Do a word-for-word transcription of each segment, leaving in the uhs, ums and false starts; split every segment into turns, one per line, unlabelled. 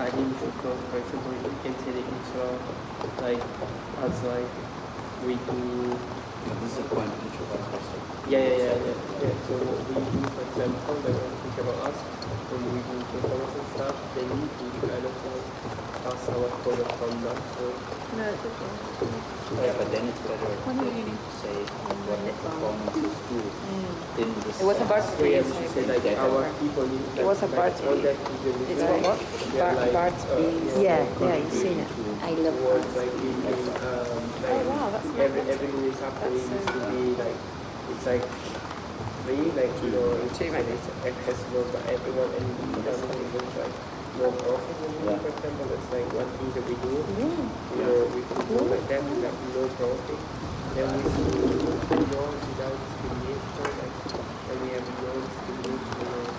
because, for example, you can say the intro, like, as like, we do...
This is the point of intro,
yeah, yeah, yeah, yeah, yeah. So what we do, for example, like when we think about us, when we do performance and stuff, then we do kind of like pass our code from that. So
no, it's okay.
Yeah, but then it's better if you say what the performances do mm. in the
It was a birthday.
Yeah, we should say like our people need like,
it was a birthday.
Like, all that people need
it's
like,
what? Bar-
like,
birthday.
Uh,
yeah, yeah, you've seen it. I love
towards, like, in, in, um, like,
oh wow, that's
every, everything is happening
so
needs to be like, it's like free, like, you know, it's,
Too right.
it's accessible by everyone and it doesn't even like no profit. Yeah. For example, that's like one thing that we do. Yeah. You know, we can do like that, we have no profit. Then we see no without discrimination, like, and we have no discrimination, you know.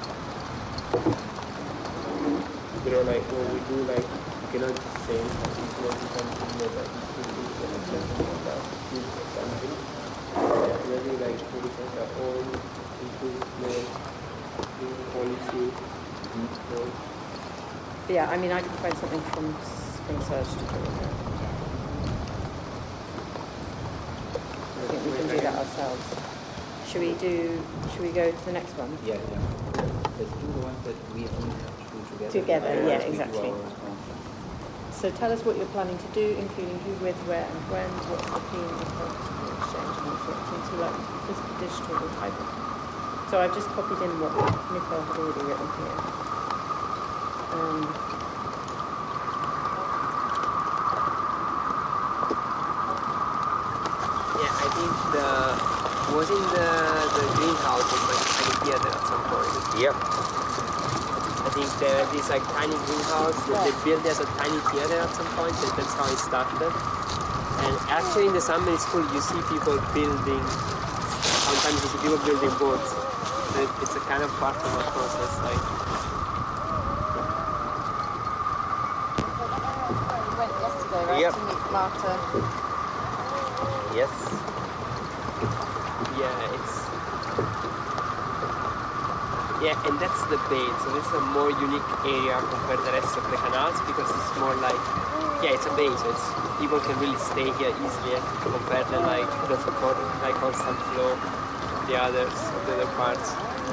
You know, like when we do, like, you cannot just say that it's not something, you know, like it's discrimination, it's just about something. Yeah, really, like, really kind of own improvement in policy. Mm-hmm. You know.
Yeah, I mean, I can find something from Spring Surge to do with it. I think we can do that ourselves. Should we do? Should we go to the next one?
Yeah, yeah. Let's do the ones that we only have to do together.
Together, yeah, exactly. So tell us what you're planning to do, including who, with, where, and when. What's the theme of the exchange, and also activity like physical, digital, or hybrid. So I've just copied in what Nicole had already written here. Um,
yeah, I think the was in the the greenhouse was like tiny theater at some point.
Yep.
I think there is like tiny greenhouse that they built as a tiny theater at some point. That, that's how it started. And actually in the summer school you see people building. Sometimes you see people building boats. So it, it's a kind of part of the process, like.
Right,
yep.
to meet Marta.
Yes.
Yeah, it's yeah, and that's the bay. So this is a more unique area compared to the rest of the canals because it's more like yeah, it's a bay. So it's people can really stay here easily compared to like the like constant flow, the others, the other parts.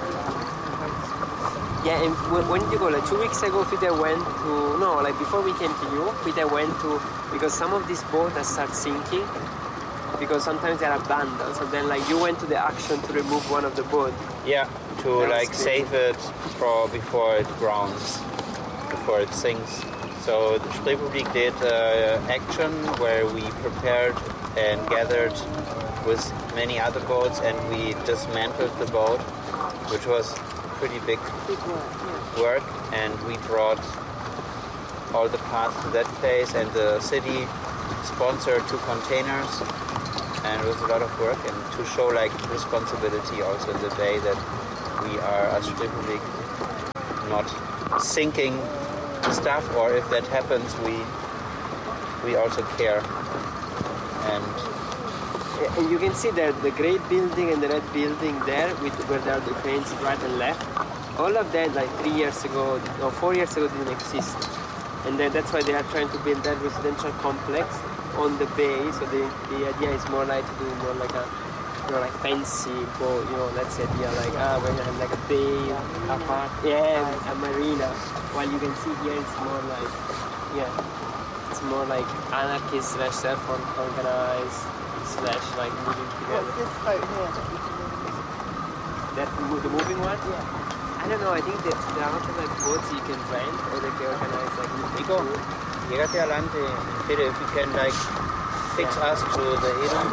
Yeah, and when did you go? Like two weeks ago, Peter went to no, like before we came to you, Peter went to because some of these boats start sinking because sometimes they're abandoned. So then, like you went to the action to remove one of the boats.
Yeah, to
That's
like
crazy.
save it for before it grounds, before it sinks. So the Republik did uh, action where we prepared and gathered with many other boats, and we dismantled the boat, which was pretty big,
Big work, yeah.
work, and we brought all the parts to that place, and the city sponsored two containers, and it was a lot of work, and to show like responsibility also in the bay that we are as Republik not sinking stuff, or if that happens we we also care. And
And you can see that the grey building and the red building there, with where there are the cranes right and left, all of that like three years ago or four years ago didn't exist. And then that's why they are trying to build that residential complex on the bay. So the, the idea is more like to do more like a you know like fancy boat, you know, let's say yeah, like ah we're gonna have like a bay, a park, yeah, a marina. While you can see here it's more like yeah, it's more like anarchist slash self-organized. Slash like moving together.
What's this boat here that you can move?
That the moving one?
Yeah.
I don't know. I think that there are also like boats you can rent or they can organize like.
Nico, llegate adelante. Peter, if you can like fix
Yeah.
us to the Eden.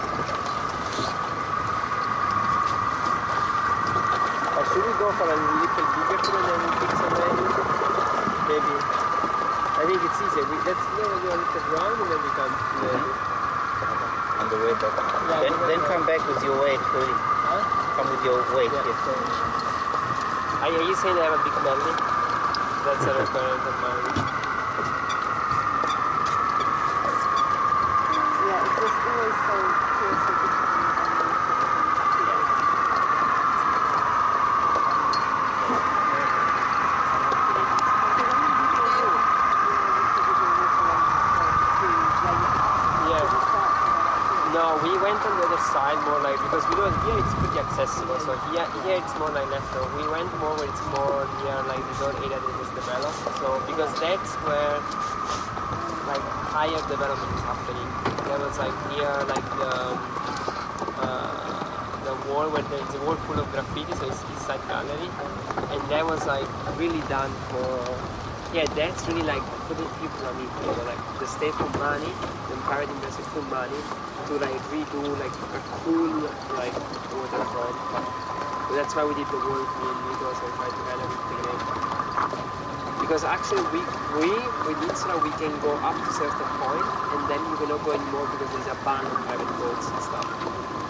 Or should we go for a little bigger tour and then we fix on the Eden? Maybe. I think it's easier. We, let's go a little round and then we come to the Eden.
On the way back.
Yeah,
then,
yeah.
then come back with your weight, really.
Huh?
Come with your weight.
Yeah.
Here.
Are you saying I have a big belly? That's a requirement of mine.
Yeah, it's just always so curious to be
because we don't, here it's pretty accessible, so here, here it's more like left over. We went more where it's more near like the zone area that was developed, so because that's where like higher development is happening. There was like near like the, uh, the wall where there's a wall full of graffiti, so it's East Side Gallery, and that was like really done for, yeah, that's really like for the people, I mean, you know, like the state put money, the private investors put money to like redo like a cool like waterfront. So that's why we did the wall in Mykonos and tried to kind of integrate. Because actually we we with Insula we can go up to a certain point and then you cannot go anymore because there's a ban on private boats and stuff.